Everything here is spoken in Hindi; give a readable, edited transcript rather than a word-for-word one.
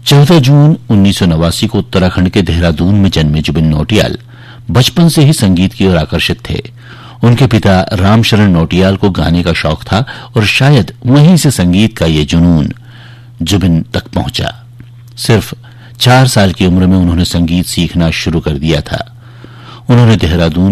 14 जून 1989 को उत्तराखंड के देहरादून में जन्मे जुबिन नौटियाल बचपन से ही संगीत की ओर आकर्षित थे। उनके पिता रामशरण नौटियाल को गाने का शौक था और शायद वहीं से संगीत का ये जुनून जुबिन तक पहुंचा। सिर्फ 4 साल की उम्र में उन्होंने संगीत सीखना शुरू कर दिया था। उन्होंने देहरादून